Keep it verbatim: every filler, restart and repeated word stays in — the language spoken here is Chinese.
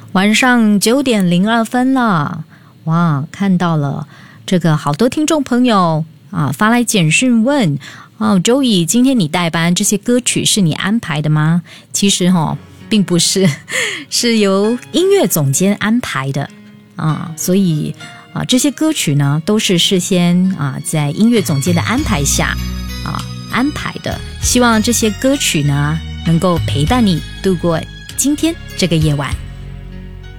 晚上九点零二分了，哇，看到了这个好多听众朋友啊发来简讯问哦 ，Joey， 今天你代班，这些歌曲是你安排的吗？其实哈、哦，并不是，是由音乐总监安排的啊，所以啊这些歌曲呢都是事先啊在音乐总监的安排下啊安排的，希望这些歌曲呢能够陪伴你度过今天这个夜晚。